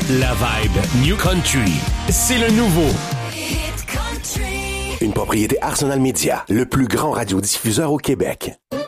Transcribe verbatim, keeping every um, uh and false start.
La vibe New Country. C'est le nouveau. Une propriété Arsenal Media, le plus grand radiodiffuseur au Québec.